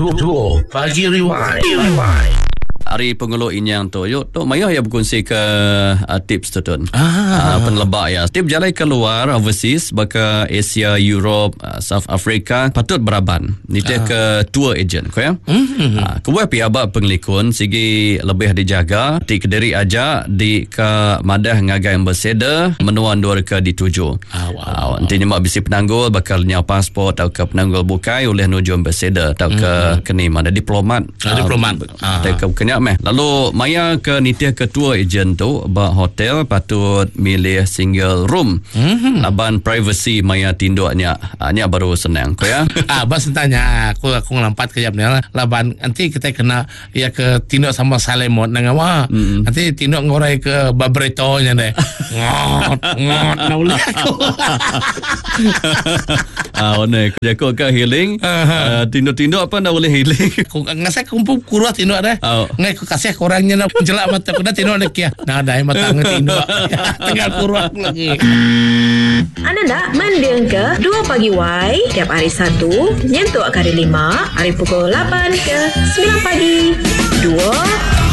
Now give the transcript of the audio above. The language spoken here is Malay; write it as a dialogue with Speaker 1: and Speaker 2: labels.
Speaker 1: Dua Pagi Rewind.
Speaker 2: Hari pengeluk inyang tu yuk tu Maya ya berkongsi ke tips tu tun penlebak ya tip jalan keluar overseas baka Asia, Europe, South Africa patut beraban ni ke tour agent ko ya kubuat pi abak penglikun sigi lebih dijaga ti kediri aja di ke madah ngagai ambassador menuan dua ke dituju nanti nyemak bisi penanggul bakal nyau pasport atau ke penanggul bukai oleh nuju ambassador atau ke keni mana diplomat ke kenya meh. Lalu Maya ke nitih ketua ejen tu ba hotel patut milih single room. Laban privacy Maya tinduknya. Nya baru senang ko ya.
Speaker 3: Bas tanya aku ngelampat ke jamnya laban nanti kita kena ya ke tinduk sama Salemot nang apa. Nanti tinduk ngorai ke Babretonya deh. Ngot naulih aku.
Speaker 2: One jago ke healing. Tinduk-tinduk apa nak boleh healing.
Speaker 3: Ngasih kumpul kurang tinduk dah. Ngai ku kasih korangnya nak jelak mata ku dah tinduk lagi. Nah dah matang tinduk. Tinggal kurang lagi.
Speaker 4: Anda nak mendeng ke 2 Pagi Y tiap hari Sabtu nyentuh hari 5 hari pukul 8 ke 9 pagi. 2